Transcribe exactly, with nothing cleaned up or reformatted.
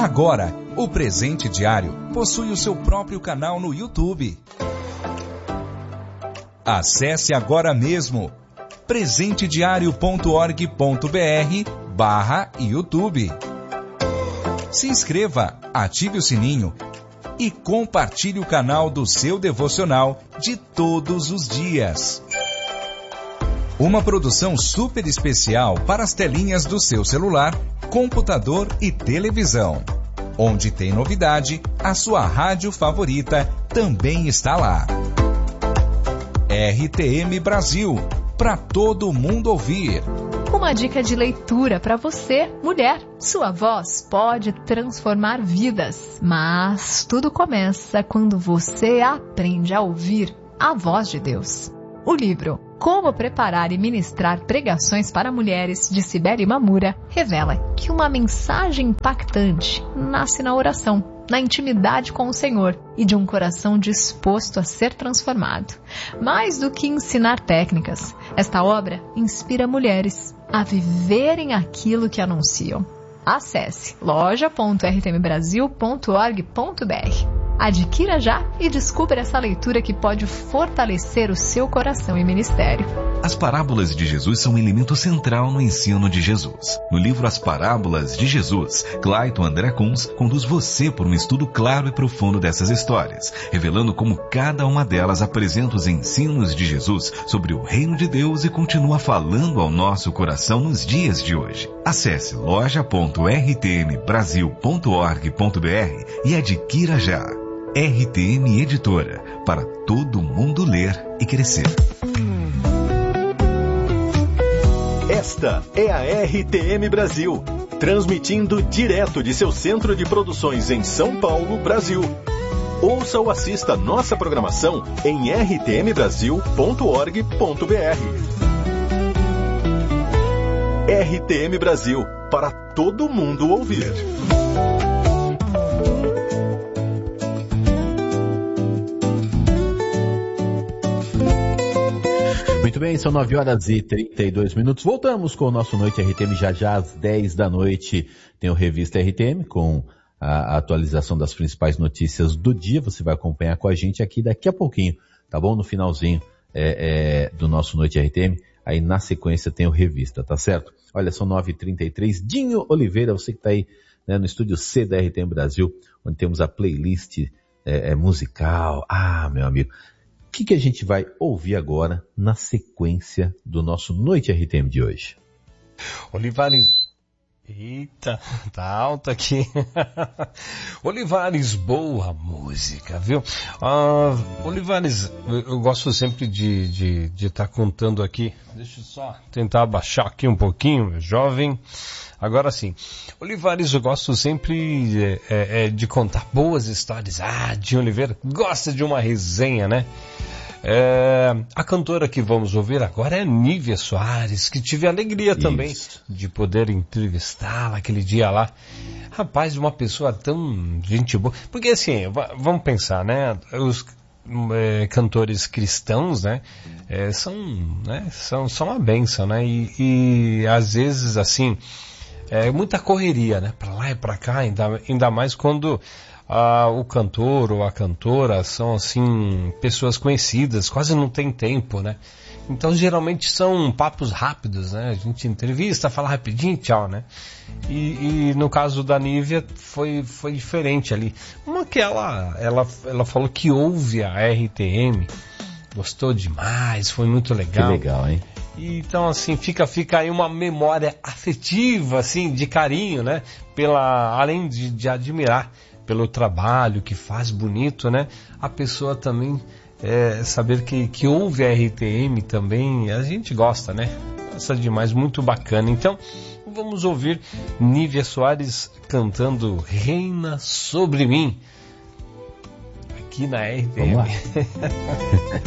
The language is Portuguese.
Agora, o Presente Diário possui o seu próprio canal no YouTube. Acesse agora mesmo presentediario ponto org ponto br barra YouTube. Se inscreva, ative o sininho e compartilhe o canal do seu devocional de todos os dias. Uma produção super especial para as telinhas do seu celular, computador e televisão. Onde tem novidade, a sua rádio favorita também está lá. R T M Brasil, para todo mundo ouvir. Uma dica de leitura para você, mulher. Sua voz pode transformar vidas, mas tudo começa quando você aprende a ouvir a voz de Deus. O livro Como Preparar e Ministrar Pregações para Mulheres, de Cibele Mamura, revela que uma mensagem impactante nasce na oração, na intimidade com o Senhor e de um coração disposto a ser transformado. Mais do que ensinar técnicas, esta obra inspira mulheres a viverem aquilo que anunciam. Acesse loja ponto r t m brasil ponto org ponto b r. Adquira já e descubra essa leitura que pode fortalecer o seu coração e ministério. As parábolas de Jesus são um elemento central no ensino de Jesus. No livro As Parábolas de Jesus, Clayton André Kunz conduz você por um estudo claro e profundo dessas histórias, revelando como cada uma delas apresenta os ensinos de Jesus sobre o reino de Deus e continua falando ao nosso coração nos dias de hoje. Acesse loja ponto r t m brasil ponto org ponto b r e adquira já. R T M Editora, para todo mundo ler e crescer. Esta é a R T M Brasil, transmitindo direto de seu centro de produções em São Paulo, Brasil. Ouça ou assista nossa programação em r t m brasil ponto org ponto b r. R T M Brasil, para todo mundo ouvir. Muito bem, são nove horas e trinta e dois minutos. Voltamos com o nosso Noite R T M já já às dez da noite. Tem o Revista R T M com a atualização das principais notícias do dia. Você vai acompanhar com a gente aqui daqui a pouquinho, tá bom? No finalzinho é, é, do nosso Noite R T M. Aí na sequência tem o Revista, tá certo? Olha, são nove e trinta e três. Dinho Oliveira, você que está aí, né, no estúdio C da R T M Brasil, onde temos a playlist é, é, musical. Ah, meu amigo. O que, que a gente vai ouvir agora na sequência do nosso Noite R T M de hoje? Olivares... Eita, tá alto aqui. Olivares, boa música, viu? Ah, Olivares, eu gosto sempre de de de estar tá contando aqui. Deixa eu só tentar abaixar aqui um pouquinho, meu jovem. Agora sim, Olivares, eu gosto sempre é, é, de contar boas histórias. Ah, Dinho Oliveira gosta de uma resenha, né? É, a cantora que vamos ouvir agora é Nívia Soares, que tive a alegria Isso. também de poder entrevistá-la aquele dia lá. Rapaz, uma pessoa tão gente boa. Porque assim, vamos pensar, né? Os é, cantores cristãos, né? É, são, né? São, são uma bênção, né? E, e às vezes, assim, é muita correria, né? Pra lá e pra cá, ainda, ainda mais quando... Ah, o cantor ou a cantora são assim pessoas conhecidas, quase não tem tempo, né? Então geralmente são papos rápidos, né? A gente entrevista, fala rapidinho, tchau, né? E, e no caso da Nívia foi, foi diferente ali. Uma que ela, ela, ela falou que ouve a R T M, gostou demais, foi muito legal. Que legal, hein? E, então assim, fica, fica aí uma memória afetiva, assim, de carinho, né? Pela, além de, de admirar pelo trabalho que faz bonito, né? A pessoa também é, saber que, que ouve a R T M também, a gente gosta, né? Gosta demais, muito bacana. Então, vamos ouvir Nívia Soares cantando Reina Sobre Mim, aqui na R T M. Vamos lá.